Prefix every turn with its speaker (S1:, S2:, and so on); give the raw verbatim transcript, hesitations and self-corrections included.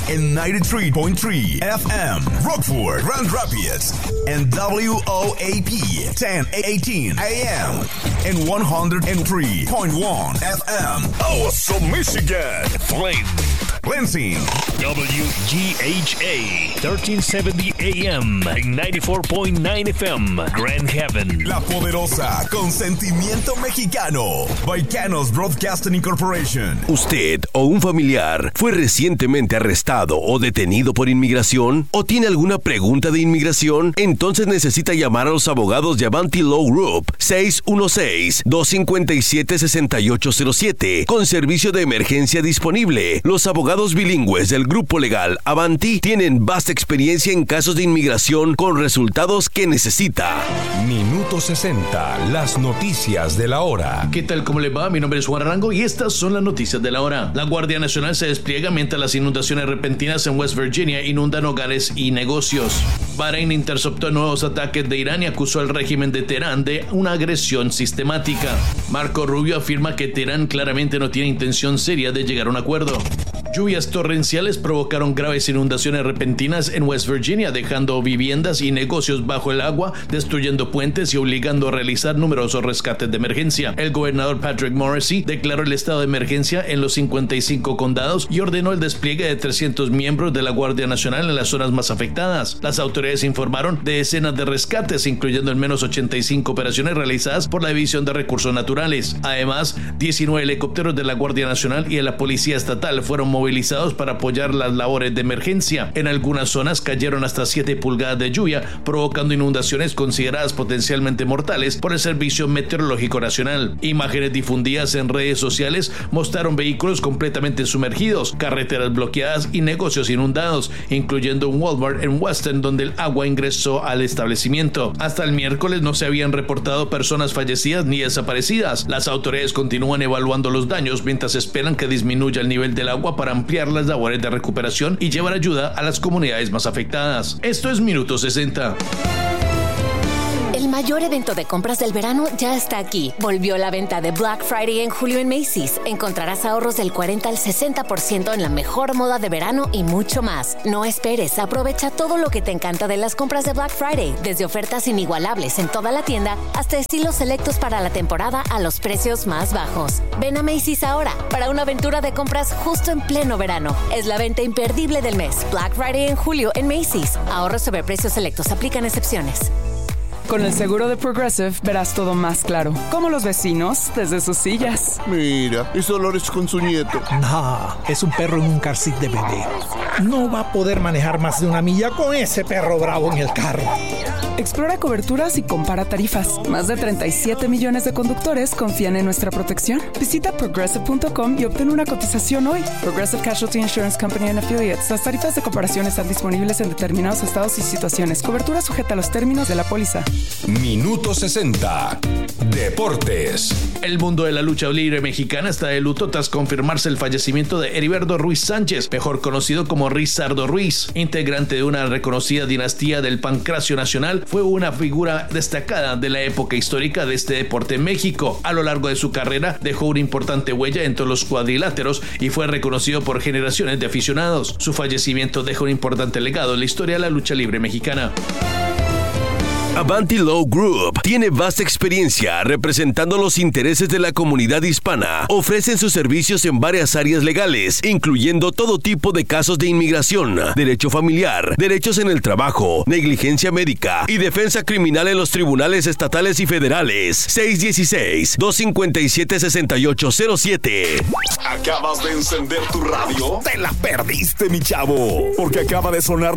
S1: en noventa y tres punto tres F M, Rockford, Grand Rapids, and W O A P ten eighteen A M, and one oh three point one F M, Awesome, Michigan, Flint, Lansing,
S2: W G H A thirteen seventy A M, ninety-four point nine F M, Grand Haven.
S1: La poderosa, con sentimiento mexicano, Baicanos Broadcasting Incorporation.
S3: ¿Usted o un familiar fue recientemente arrestado o detenido por inmigración? ¿O tiene alguna pregunta de inmigración? Entonces necesita llamar a los abogados de Avanti Law Group, seis uno seis, dos cinco siete, seis ocho cero siete, con servicio de emergencia disponible. Los abogados bilingües del grupo legal Avanti tienen vasta experiencia en casos de inmigración con resultados que necesita.
S4: Minuto sesenta, las noticias de la hora.
S5: ¿Qué tal? ¿Cómo le va? Mi nombre es Juan Arango y estas son las noticias de la hora. La Guardia Nacional se despliega mientras las inundaciones repentinas en West Virginia inundan hogares y negocios. Bahrein interceptó nuevos ataques de Irán y acusó al régimen de Teherán de una agresión sistemática. Marco Rubio afirma que Teherán claramente no tiene intención seria de llegar a un acuerdo. Lluvias torrenciales provocaron graves inundaciones repentinas en West Virginia, dejando viviendas y negocios bajo el agua, destruyendo puentes y obligando a realizar numerosos rescates de emergencia. El gobernador Patrick Morrisey declaró el estado de emergencia en los cincuenta y cinco condados y ordenó el despliegue de trescientos miembros de la Guardia Nacional en las zonas más afectadas. Las autoridades informaron de decenas de rescates, incluyendo al menos ochenta y cinco operaciones realizadas por la División de Recursos Naturales. Además, diecinueve helicópteros de la Guardia Nacional y de la Policía Estatal fueron movilizados para apoyar las labores de emergencia. En algunas zonas cayeron hasta siete pulgadas de lluvia, provocando inundaciones consideradas potencialmente mortales por el Servicio Meteorológico Nacional. Imágenes difundidas en redes sociales mostraron vehículos completamente sumergidos, carreteras bloqueadas y negocios inundados, incluyendo un Walmart en Weston donde el agua ingresó al establecimiento. Hasta el miércoles no se habían reportado personas fallecidas ni desaparecidas. Las autoridades continúan evaluando los daños mientras esperan que disminuya el nivel del agua para ampliar las labores de recuperación y llevar ayuda a las comunidades más afectadas. Esto es Minuto sesenta.
S6: El mayor evento de compras del verano ya está aquí. Volvió la venta de Black Friday en julio en Macy's. Encontrarás ahorros del cuarenta al sesenta por ciento en la mejor moda de verano y mucho más. No esperes, aprovecha todo lo que te encanta de las compras de Black Friday, desde ofertas inigualables en toda la tienda hasta estilos selectos para la temporada a los precios más bajos. Ven a Macy's ahora para una aventura de compras justo en pleno verano. Es la venta imperdible del mes. Black Friday en julio en Macy's. Ahorros sobre precios selectos, aplican excepciones.
S7: Con el seguro de Progressive verás todo más claro, como los vecinos desde sus sillas.
S8: Mira, ese olor es con su nieto.
S9: No, es un perro en un car seat de bebé. No va a poder manejar más de una milla con ese perro bravo en el carro.
S7: Explora coberturas y compara tarifas. Más de treinta y siete millones de conductores confían en nuestra protección. Visita progressive punto com y obtén una cotización hoy. Progressive Casualty Insurance Company and Affiliates. Las tarifas de comparación están disponibles en determinados estados y situaciones. Cobertura sujeta a los términos de la póliza.
S4: Minuto sesenta. Deportes.
S5: El mundo de la lucha libre mexicana está de luto tras confirmarse el fallecimiento de Heriberto Ruiz Sánchez, mejor conocido como Rizardo Ruiz. Integrante de una reconocida dinastía del Pancracio Nacional, fue una figura destacada de la época histórica de este deporte en México. A lo largo de su carrera dejó una importante huella entre los cuadriláteros y fue reconocido por generaciones de aficionados. Su fallecimiento deja un importante legado en la historia de la lucha libre mexicana.
S3: Avanti Law Group tiene vasta experiencia representando los intereses de la comunidad hispana. Ofrecen sus servicios en varias áreas legales, incluyendo todo tipo de casos de inmigración, derecho familiar, derechos en el trabajo, negligencia médica y defensa criminal en los tribunales estatales y federales. seis uno seis, dos cinco siete, seis ocho cero siete.
S1: ¿Acabas de encender tu radio? Te la perdiste, mi chavo, porque acaba de sonar